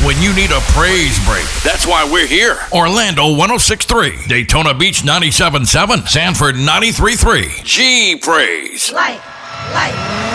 when you need a praise break. That's why we're here. Orlando 106.3, Daytona Beach 97.7, Sanford 93.3. G Praise. Light.